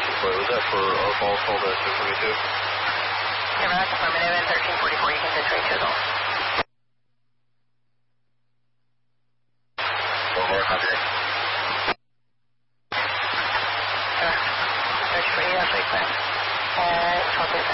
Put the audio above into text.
Flight. Was that for our ball call to 242? Yeah, that's affirmative, and 1344, you can ditch right to it all. One more, copy. Sure. Search for you, that's right,